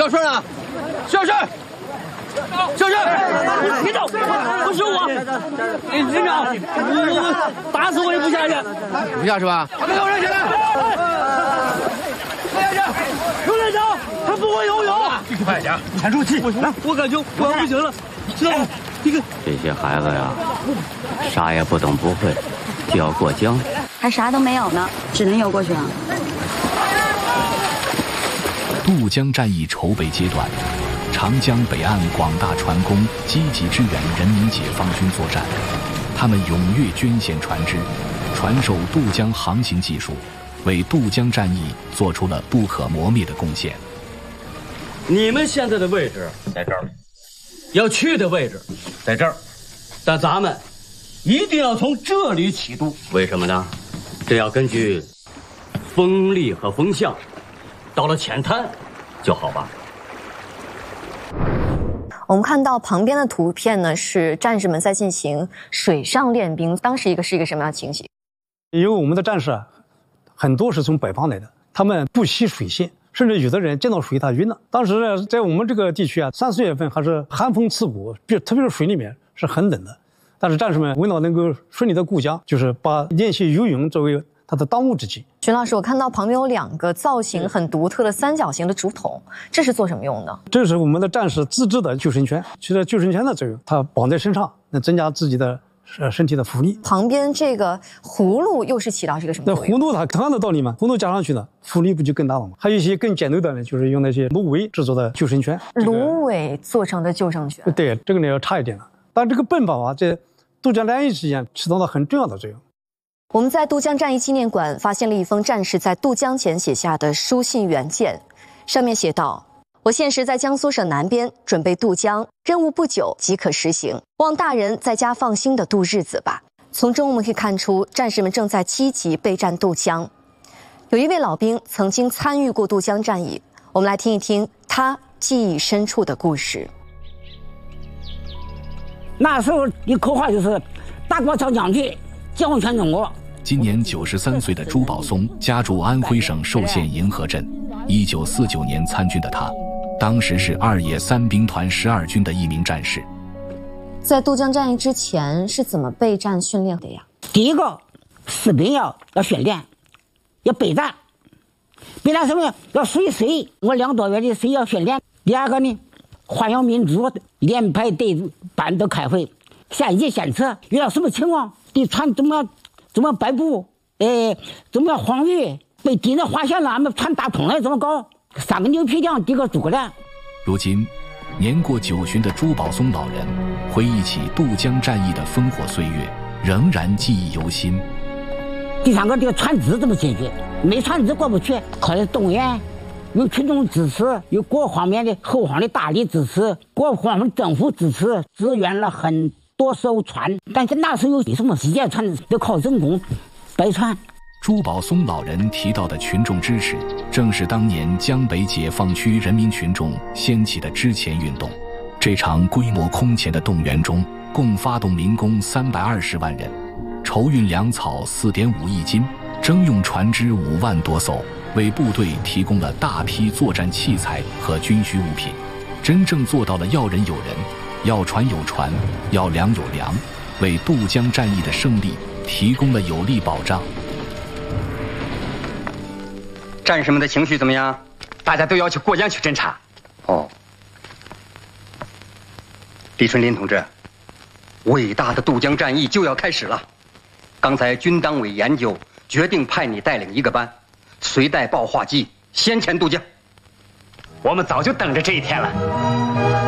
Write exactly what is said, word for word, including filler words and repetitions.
顺啊！小顺，小顺，别动！不是我，连长，我我打死我也不下去。 不下是吧？ 把他给我扔下来！快点！刘连长，他不会游泳。 快点， 沉住气！来，我感觉我要不行了，知道吗？这个这些孩子呀，啥也不懂不会，就要过江， 还啥都没有呢，只能游过去了。 渡江战役筹备阶段，长江北岸广大船工积极支援人民解放军作战，他们踊跃捐献船只，传授渡江航行技术，为渡江战役做出了不可磨灭的贡献。 你们现在的位置在这儿，要去的位置在这儿，但咱们一定要从这里起渡。为什么呢？这要根据风力和风向，到了浅滩就好吧。 我们看到旁边的图片呢，是战士们在进行水上练兵，当时一个是一个什么样的情形？ 因为我们的战士啊，很多是从北方来的，他们不习水性，甚至有的人见到水他晕了。当时呢，在我们这个地区啊，三四月份还是寒风刺骨，特别是水里面是很冷的。但是战士们为了能够顺利的过江，就是把练习游泳作为他的当务之急。 徐老师，我看到旁边有两个造型很独特的三角形的竹筒，这是做什么用的？ 这是我们的战士自制的救生圈，起到救生圈的作用，它绑在身上，能增加自己的呃身体的浮力。 旁边这个葫芦又是起到这个什么作用？ 那葫芦它同样的道理嘛，葫芦加上去呢，浮力不就更大了吗？还有一些更简陋的呢，就是用那些芦苇制作的救生圈。 芦苇做成的救生圈。 对，这个呢要差一点了。但这个奔跑啊，在渡江战役期间起到了很重要的作用。 我们在渡江战役纪念馆发现了一封战士在渡江前写下的书信原件，上面写道：我现时在江苏省南边，准备渡江，任务不久即可实行，望大人在家放心的度日子吧。从中我们可以看出，战士们正在积极备战渡江。有一位老兵曾经参与过渡江战役，我们来听一听他记忆深处的故事。 那时候的口号就是大国朝将去，江全中国。 今年九十三岁的朱宝松家住安徽省寿县银河镇，一九四九年参军的他，当时是二野三兵团十二军的一名战士。 在渡江战役之前是怎么备战训练的呀？ 第一个，士兵要要训练，要备战，备战什么？要水水，我两个多月的水要训练。第二个呢，环绕民族，连排队班都开会，献计献策，遇到什么情况，敌船怎么怎么摆布，哎，怎么防御，被敌人发现了，俺们船打通了怎么搞？三个牛皮匠，抵个诸葛亮。 如今，年过九旬的朱宝松老人回忆起渡江战役的烽火岁月，仍然记忆犹新。 第三个，这个船只怎么解决？没船只过不去，靠着动员，有群众支持，有各方面的后方的大力支持，各方面政府支持，支援了很多艘船。但是那时候有什么机械船，得靠人工摆船。 朱宝松老人提到的群众支持，正是当年江北解放区人民群众掀起的支前运动。这场规模空前的动员中，共发动民工三百二十万人，筹运粮草四点五亿斤，征用船只五万多艘，为部队提供了大批作战器材和军需物品，真正做到了要人有人，要船有船，要粮有粮，为渡江战役的胜利提供了有力保障。 战士们的情绪怎么样？大家都要去过江去侦察。哦，李春林同志，伟大的渡江战役就要开始了。刚才军党委研究决定派你带领一个班，随带报话机，先前渡江。我们早就等着这一天了。